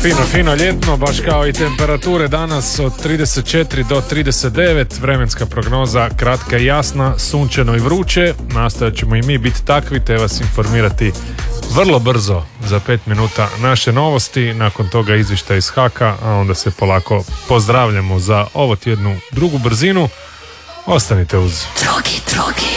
Fino ljetno, baš kao i temperature danas od 34 do 39, vremenska prognoza kratka i jasna, sunčano i vruće, nastojat ćemo i mi biti takvi te vas informirati vrlo brzo za 5 minuta naše novosti, nakon toga izvještaj iz Haka, a onda se polako pozdravljamo za ovo tjednu drugu brzinu. Ostanite uz.